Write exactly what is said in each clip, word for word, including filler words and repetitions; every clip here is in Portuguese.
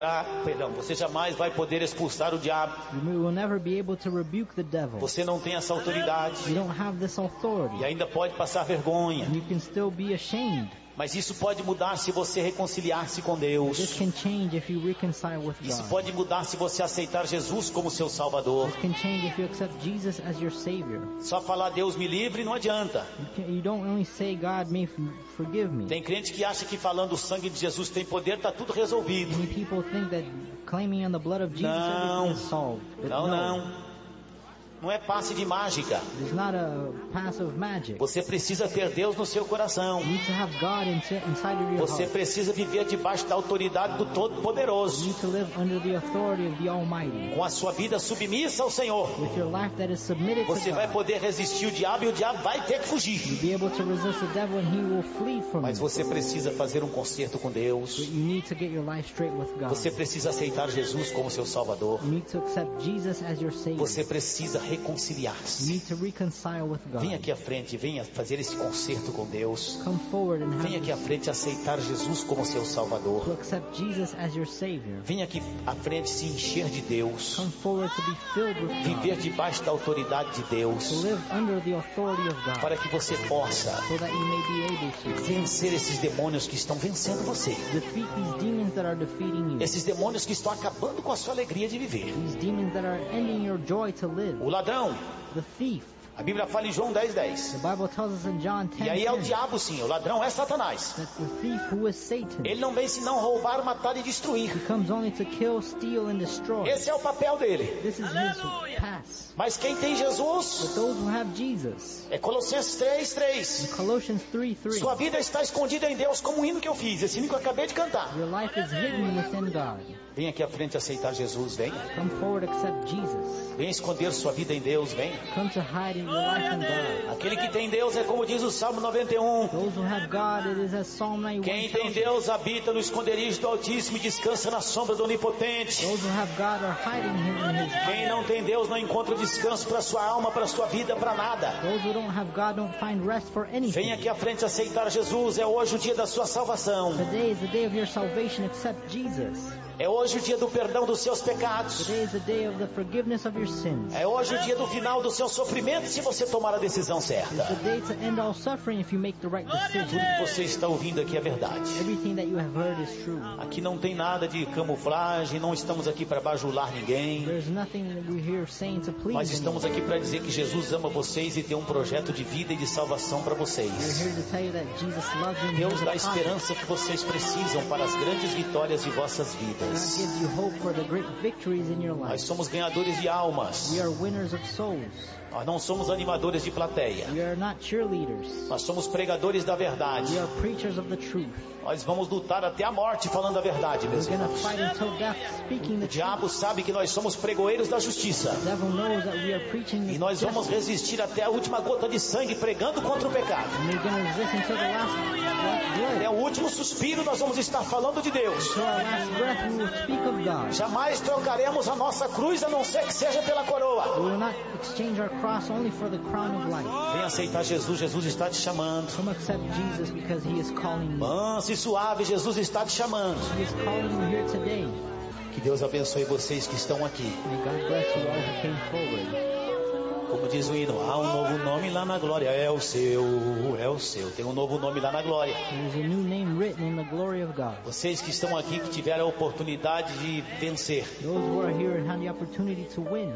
Ah, perdão, você jamais vai poder expulsar o diabo. You will never be able to rebuke the devil. Você não tem essa autoridade. You don't have this authority. E ainda pode passar vergonha. And you can still be ashamed. Mas isso pode mudar se você reconciliar-se com Deus. This can change if you reconcile with God. Isso pode mudar se você aceitar Jesus como seu Salvador. This can change if you accept Jesus as your Savior. Só falar Deus me livre não adianta. You, can, you don't only say God may forgive me. Tem crente que acha que falando o sangue de Jesus tem poder, está tudo resolvido. Many people think that claiming on the blood of Jesus Não. everything is solved. But Não, no. não. Não é passe de mágica. It's not a pass of magic. Você precisa ter Deus no seu coração. You need to have God inside of your Você heart. precisa viver debaixo da autoridade do You Todo-Poderoso, need to live under the authority of the Almighty. com a sua vida submissa ao Senhor. With your life that is submitted to Você vai God. poder resistir o diabo e o diabo vai ter que fugir. You'll be able to resist the devil and he will flee from Mas you. você precisa fazer um concerto com Deus. But you need to get your life straight with God. Você precisa aceitar Jesus como seu Salvador. You need to accept Jesus as your Savior. Você precisa reconciliar-se. You need to reconcile with God. Venha aqui à frente, venha fazer esse concerto com Deus. Come forward and Venha have aqui à frente aceitar Jesus como seu to Salvador. accept Jesus as your Savior. Venha aqui à frente se encher de Deus. Come forward to be filled with Viver God. debaixo da autoridade de To Deus. live under the authority of God. Para que você possa So that you may be able to vencer esses demônios que estão vencendo você. defeat these demons that are defeating you. Esses demônios que estão acabando com a sua alegria de viver. These demons that are ending your joy to live. O ladrão, The thief. a Bíblia fala em João dez, dez. The Bible tells us in John ten E aí é o ten diabo sim, o ladrão é Satanás. that the thief who is Satan, Ele não vem senão roubar, matar e destruir. he comes only to kill, steal, and destroy. Esse é o papel dele. This is his pass. Mas quem tem But Jesus those who have Jesus, é Colossenses três, três. in Colossians three three, Sua vida está escondida em Deus, como o hino que eu fiz, esse hino que eu acabei de cantar. your life is hidden within God. Vem aqui à frente aceitar Jesus, vem. Come forward, accept Jesus. Vem esconder sua vida em Deus, vem. Come to hide in your life in God. Aquele que tem Deus é como diz o Salmo noventa e um. Those who have God, it is as Psalm ninety-one Quem tem tells us. Deus habita no esconderijo do Altíssimo e descansa na sombra do Onipotente. Those who have God are hiding him in his Quem não tem Deus não encontra descanso para sua alma, para sua vida, para nada. Those who don't have God don't find rest for anything. Vem aqui à frente aceitar Jesus, é hoje o dia da sua salvação. Today is the day of your salvation. Accept Jesus. É hoje o dia do perdão dos seus pecados. Today is the day of the forgiveness of your sins. É hoje o dia do final do seu sofrimento, se você tomar a decisão It's certa. the day to end all suffering if you make the right decision. Tudo que você está ouvindo aqui é verdade. Everything that you have heard is true. Aqui não tem nada de camuflagem, não estamos aqui para bajular ninguém. There's nothing that we're here saying to please Nós estamos anyone. aqui para dizer que Jesus ama vocês e tem um projeto de vida e de salvação para We're vocês. here to tell you that Jesus loves you and Deus has dá a a promise. esperança que vocês precisam para as grandes vitórias de vossas God vidas. gives you hope for the great victories in your Nós life. somos ganhadores de almas. We are winners of souls. Nós não somos animadores de plateia. We are not cheerleaders. Nós somos pregadores da verdade. We are preachers of the truth. Nós vamos lutar até a morte falando a verdade, meus We're going to irmãos. fight until death speaking O the diabo truth. sabe que nós somos pregoeiros da justiça. The devil knows that we are preaching E the nós vamos justice. resistir até a última gota de sangue pregando contra o pecado. And we're going to resist until the last drop Até blood. o último suspiro nós vamos estar falando de Deus. Until our last breath we will speak of God. Jamais trocaremos a nossa cruz a não ser que seja pela coroa. We will not exchange our cross only for the crown of life. Vem aceitar Jesus, Jesus está te chamando. Come accept Jesus because he is calling you. Manso e suave, Jesus está te chamando. He is calling you here today. Que Deus abençoe vocês que estão aqui. May God bless you all who came forward. Como diz o hino, há um novo nome lá na glória. É o seu, é o seu. Tem um novo nome lá na glória. There is a new name written in the glory of God. Vocês que estão aqui, que tiveram a oportunidade de vencer. Those who are here and have the opportunity to win.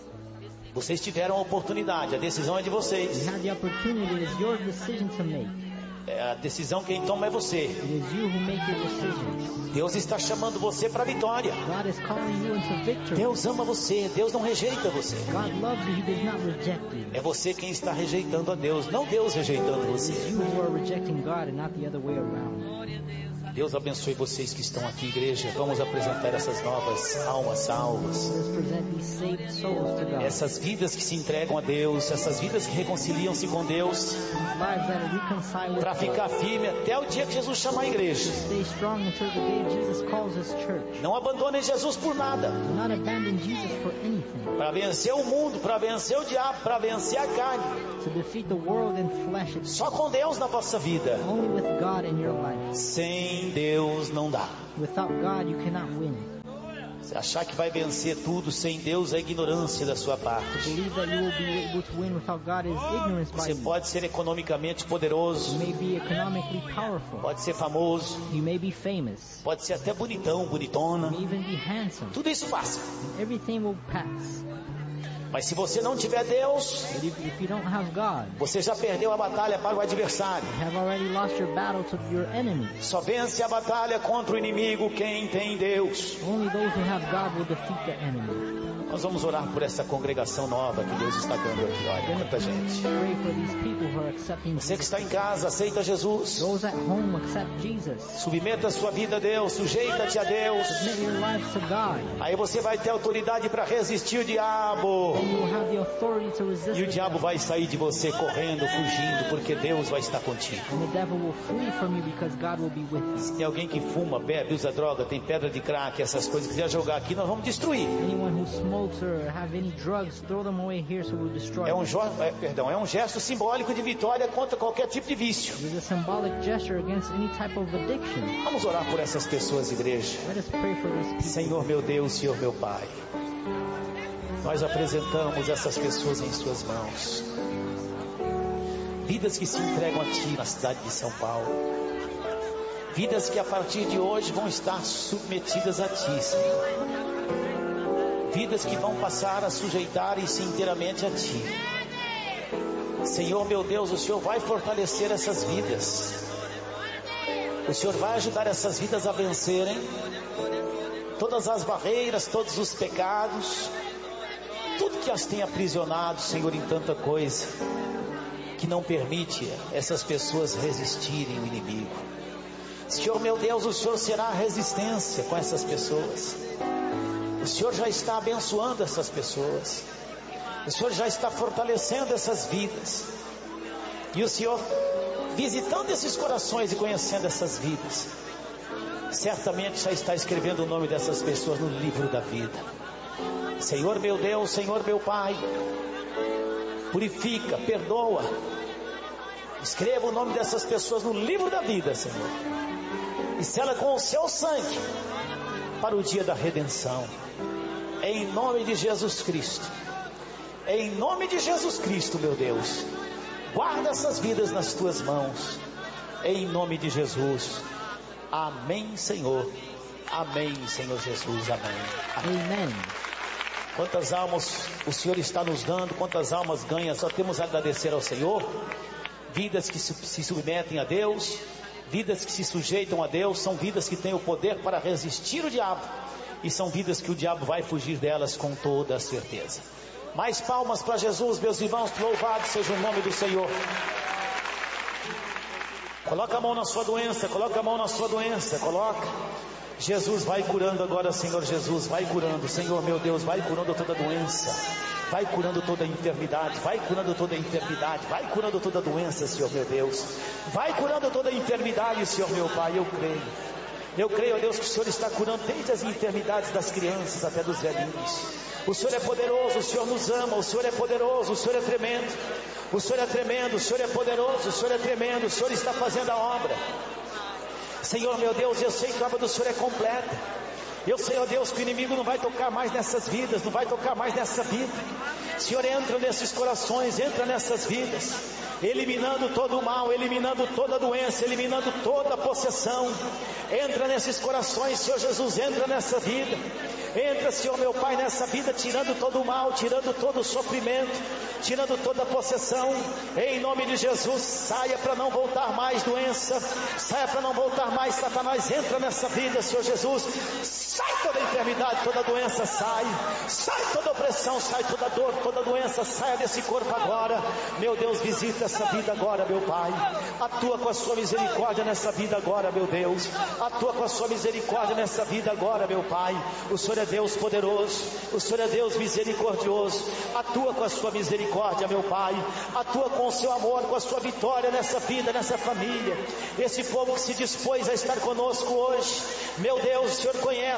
Vocês tiveram a oportunidade, a decisão é de vocês. You had the opportunity. It is your decision to make. É, a decisão quem toma é você. It is you who make your decisions. Deus está chamando você para a vitória. God is calling you into victory. Deus ama você, Deus não rejeita você. God loves you. He does not reject you. É você quem está rejeitando a Deus, não Deus rejeitando It is você. you who are rejecting God and not the other way around. Deus abençoe vocês que estão aqui, igreja. Vamos apresentar essas novas almas salvas. Let's present these saved souls to God. Essas vidas que se entregam a Deus, essas vidas que reconciliam-se com Deus, These lives that are reconciled with para ficar God. firme até o dia que Jesus chamar a igreja. Stay strong until the day Jesus calls His church. Não abandonem Jesus por nada. Do not abandon Jesus for anything. Para vencer o mundo, para vencer o diabo, para vencer a carne. To defeat the world and flesh. It's Só com Deus na vossa vida. only with God in your life. Sem Deus não dá. Without God, you cannot win. Achar que vai vencer tudo sem Deus é ignorância da sua parte. Believe that you will be able to win without God is ignorance by Você you. pode ser economicamente poderoso, You may be economically powerful. pode ser famoso, You may be famous. pode ser até bonitão, bonitona. You may even be handsome. Tudo isso passa. Everything will pass. Mas se você não tiver Deus, But if, if you don't have God, você já perdeu a batalha para o adversário. you have already lost your battle to your enemy. Só vence a batalha contra o inimigo quem tem Deus. Only those who have God will defeat the enemy. Nós vamos orar por essa congregação nova que Deus está dando aqui. Olha, quanta gente. Pray for these people who are accepting Você que Jesus. está em casa, aceita Jesus. Those at home accept Jesus. Submeta a sua vida a Deus, sujeita-te a Deus. Submit your lives to God. Aí você vai ter autoridade para resistir o diabo. And you will have the authority to resist E o the diabo devil. vai sair de você correndo, fugindo, porque Deus vai estar contigo. And the devil will flee from you because God will be with you. Se tem alguém que fuma, bebe, usa droga, tem pedra de crack, essas coisas, quiser jogar aqui, nós vamos destruir. Anyone who smokes or have any drugs, throw them away here so we'll destroy É um, them. jo- é, perdão, é um gesto simbólico de vitória contra qualquer tipo de vício. It is a symbolic gesture against any type of addiction. Vamos orar por essas pessoas, igreja. Let us pray for these people. Senhor meu Deus, Senhor meu Pai, nós apresentamos essas pessoas em suas mãos. Vidas que se entregam a Ti na cidade de São Paulo. Vidas que a partir de hoje vão estar submetidas a Ti, Senhor. Vidas que vão passar a sujeitarem-se inteiramente a Ti. Senhor meu Deus, o Senhor vai fortalecer essas vidas. O Senhor vai ajudar essas vidas a vencerem todas as barreiras, todos os pecados, tudo que as tem aprisionado, Senhor, em tanta coisa que não permite essas pessoas resistirem ao inimigo. Senhor meu Deus, o Senhor será a resistência com essas pessoas. O Senhor já está abençoando essas pessoas. O Senhor já está fortalecendo essas vidas. E o Senhor, visitando esses corações e conhecendo essas vidas, certamente já está escrevendo o nome dessas pessoas no livro da vida. Senhor meu Deus, Senhor meu Pai, purifica, perdoa. Escreva o nome dessas pessoas no livro da vida, Senhor. E sela com o seu sangue para o dia da redenção. Em nome de Jesus Cristo. Em nome de Jesus Cristo, meu Deus. Guarda essas vidas nas tuas mãos. Em nome de Jesus. Amém, Senhor. Amém, Senhor Jesus. Amém. Amém. Amen. Quantas almas o Senhor está nos dando, quantas almas ganha, só temos a agradecer ao Senhor. Vidas que se submetem a Deus, vidas que se sujeitam a Deus, são vidas que têm o poder para resistir o diabo, e são vidas que o diabo vai fugir delas com toda a certeza. Mais palmas para Jesus, meus irmãos, louvado seja o nome do Senhor. Coloca a mão na sua doença, coloca a mão na sua doença, coloca. Jesus vai curando agora, Senhor Jesus, vai curando, Senhor meu Deus, vai curando toda doença, vai curando toda enfermidade, vai curando toda enfermidade, vai curando toda doença, Senhor meu Deus, vai curando toda enfermidade, Senhor meu Pai, eu creio, eu creio, ó Deus, que o Senhor está curando desde as enfermidades das crianças até dos velhinhos. O Senhor é poderoso, o Senhor nos ama, o Senhor é poderoso, o Senhor é tremendo, o Senhor é tremendo, o Senhor é poderoso, o Senhor é tremendo, o Senhor está fazendo a obra. Senhor meu Deus, eu sei que a obra do Senhor é completa. Eu sei, ó Deus, que o inimigo não vai tocar mais nessas vidas, não vai tocar mais nessa vida. Senhor, entra nesses corações, entra nessas vidas, eliminando todo o mal, eliminando toda a doença, eliminando toda a possessão. Entra nesses corações, Senhor Jesus, entra nessa vida. Entra, Senhor meu Pai, nessa vida, tirando todo o mal, tirando todo o sofrimento, tirando toda a possessão. Em nome de Jesus, saia para não voltar mais doença, saia para não voltar mais Satanás. Entra nessa vida, Senhor Jesus. Sai toda enfermidade, toda doença, sai. Sai toda opressão, sai toda dor, toda doença, saia desse corpo agora. Meu Deus, visita essa vida agora, meu Pai. Atua com a sua misericórdia nessa vida agora, meu Deus. Atua com a sua misericórdia nessa vida agora, meu Pai. O Senhor é Deus poderoso, o Senhor é Deus misericordioso. Atua com a sua misericórdia, meu Pai. Atua com o seu amor, com a sua vitória nessa vida, nessa família. Esse povo que se dispôs a estar conosco hoje, meu Deus, o Senhor conhece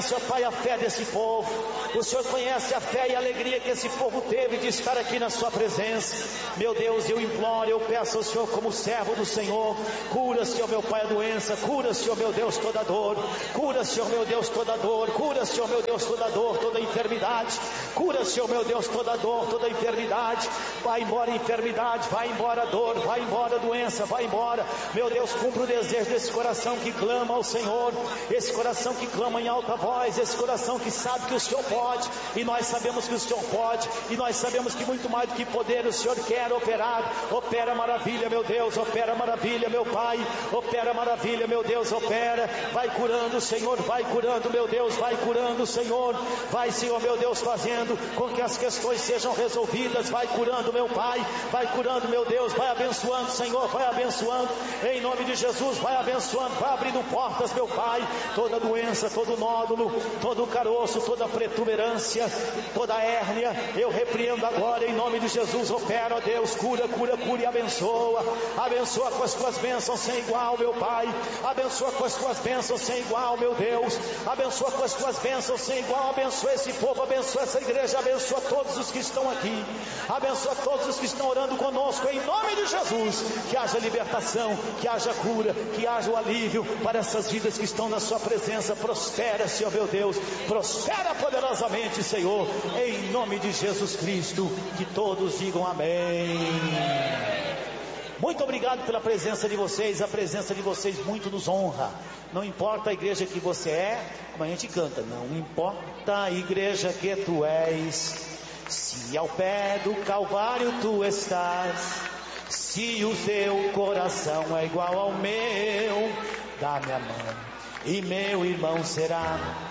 conhece, ó Pai, a fé desse povo. O Senhor conhece a fé e a alegria que esse povo teve de estar aqui na sua presença. Meu Deus, eu imploro, eu peço ao Senhor como servo do Senhor, cura, Senhor meu Pai, a doença, cura, Senhor meu Deus, toda dor, cura, Senhor meu Deus, toda dor, cura, Senhor meu Deus, toda dor, toda enfermidade, cura, Senhor meu Deus, toda dor, toda enfermidade. Vai embora a enfermidade, vai embora a dor, vai embora a doença, vai embora. Meu Deus, cumpra o desejo desse coração que clama ao Senhor, esse coração que clama em alta voz, esse coração que sabe que o Senhor pode, e nós sabemos que o Senhor pode, e nós sabemos que muito mais do que poder o Senhor quer operar. Opera maravilha, meu Deus, opera maravilha, meu Pai, opera maravilha, meu Deus, opera, vai curando, Senhor, vai curando, meu Deus, vai curando, Senhor, vai, Senhor, meu Deus, fazendo com que as questões sejam resolvidas, vai curando, meu Pai, vai curando, meu Deus, vai abençoando, Senhor, vai abençoando, em nome de Jesus, vai abençoando, vai abrindo portas, meu Pai, toda doença, todo nódulo, todo caroço, toda protuberância, toda hérnia, eu repreendo agora, em nome de Jesus. Opera, ó Deus, cura, cura, cura e abençoa, abençoa com as tuas bênçãos sem igual, meu Pai, abençoa com as tuas bênçãos sem igual, meu Deus, abençoa com as tuas bênçãos sem igual, abençoa esse povo, abençoa essa igreja, abençoa todos os que estão aqui, abençoa todos os que estão orando conosco, em nome de Jesus, que haja libertação, que haja cura, que haja o alívio para essas vidas que estão na sua presença. Prospera, Senhor meu Deus, prospera poderosamente, Senhor, em nome de Jesus Cristo, que todos digam amém. Muito obrigado pela presença de vocês, a presença de vocês muito nos honra. Não importa a igreja que você é, como a gente canta, não importa a igreja que tu és, se ao pé do Calvário tu estás, se o teu coração é igual ao meu, dá-me a mão e meu irmão será.